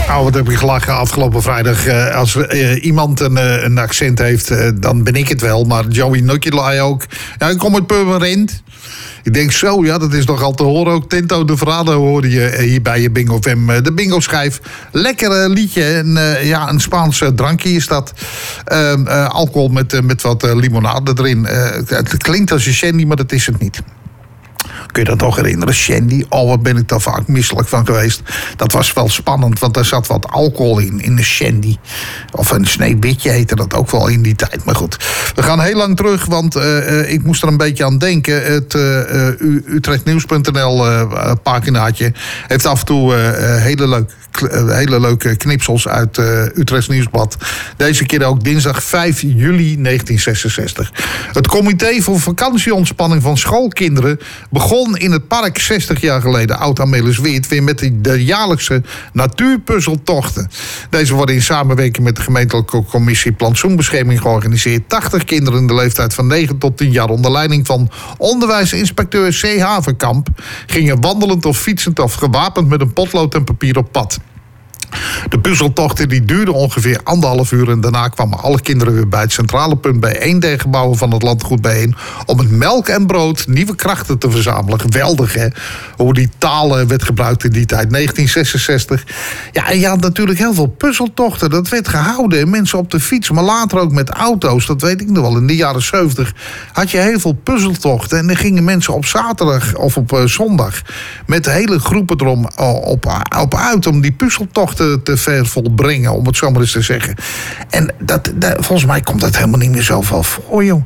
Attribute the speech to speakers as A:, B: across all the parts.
A: Nou, wat heb ik gelachen afgelopen vrijdag. Als iemand een accent heeft, dan ben ik het wel. Maar Joey Nokjelai ook. Ja, ik kom uit Purmerend. Ik denk zo, ja, dat is nog al te horen. Ook Tinto de Verrado hoorde je hier bij je Bingo FM. De bingo schijf. Lekker liedje. En ja, een Spaans drankje is dat. Alcohol met wat limonade erin. Het klinkt als een shandy, maar dat is het niet. Kun je dat nog herinneren? Shandy. Oh, wat ben ik daar vaak misselijk van geweest. Dat was wel spannend, want daar zat wat alcohol in de shandy. Of een sneeuwwitje heette dat ook wel in die tijd. Maar goed, we gaan heel lang terug, want ik moest er een beetje aan denken. Het utrechtnieuws.nl paginaatje heeft af en toe hele leuke knipsels uit Utrechts Nieuwsblad. Deze keer ook dinsdag 5 juli 1966. Het comité voor vakantieontspanning van schoolkinderen begon in het park 60 jaar geleden, Oud-Amelisweerd, weer met de jaarlijkse natuurpuzzeltochten. Deze worden in samenwerking met de gemeentelijke commissie Plantsoenbescherming georganiseerd. 80 kinderen in de leeftijd van 9 tot 10 jaar onder leiding van onderwijsinspecteur C. Havenkamp gingen wandelend of fietsend of gewapend met een potlood en papier op pad. De puzzeltochten die duurden ongeveer 1,5 uur en daarna kwamen alle kinderen weer bij het centrale punt bij 1 gebouwen van het landgoed bijeen om met melk en brood nieuwe krachten te verzamelen. Geweldig, hè? Hoe die taal werd gebruikt in die tijd. 1966. Ja, en je had natuurlijk heel veel puzzeltochten. Dat werd gehouden en mensen op de fiets, maar later ook met auto's. Dat weet ik nog wel. In de jaren 70 had je heel veel puzzeltochten en dan gingen mensen op zaterdag of op zondag met hele groepen erom op uit om die puzzeltochten te ver volbrengen, om het zo maar eens te zeggen. En volgens mij komt dat helemaal niet meer zoveel voor, joh.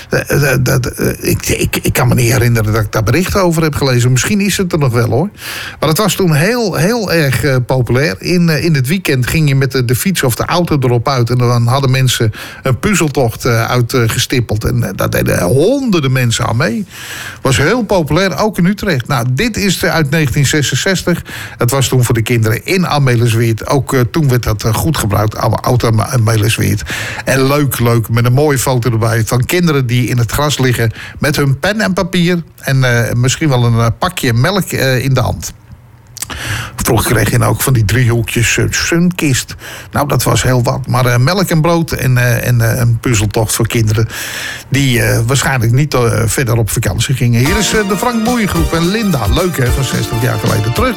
A: Ik kan me niet herinneren dat ik daar berichten over heb gelezen. Misschien is het er nog wel, hoor. Maar het was toen heel erg populair. In het weekend ging je met de fiets of de auto erop uit en dan hadden mensen een puzzeltocht uitgestippeld. En daar deden honderden mensen aan mee. Was heel populair, ook in Utrecht. Nou, dit is uit 1966. Het was toen voor de kinderen in Amelisweerd. Ook toen werd dat goed gebruikt, Oud-Amelisweerd. En leuk, met een mooie foto erbij van kinderen die in het gras liggen met hun pen en papier en misschien wel een pakje melk in de hand. Vroeger kreeg je ook van die driehoekjes sunkist. Nou, dat was heel wat. Maar melk en brood en een puzzeltocht voor kinderen die waarschijnlijk niet verder op vakantie gingen. Hier is de Frank Boeien groep en Linda. Leuk, hè, van 60 jaar geleden. Terug